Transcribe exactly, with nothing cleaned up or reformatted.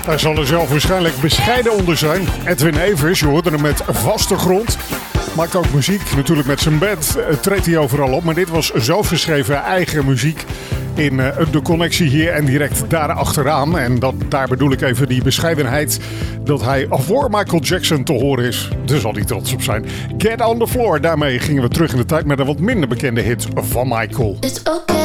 Hij zal er zelf waarschijnlijk bescheiden onder zijn. Edwin Evers, je hoorde hem met Vaste Grond. Maakt ook muziek, natuurlijk met zijn band. Treedt hij overal op, maar dit was zelfgeschreven eigen muziek. In uh, de connectie hier en direct daar achteraan. En dat, daar bedoel ik even die bescheidenheid dat hij voor Michael Jackson te horen is. Daar zal hij trots op zijn. Get on the Floor. Daarmee gingen we terug in de tijd met een wat minder bekende hit van Michael. It's okay.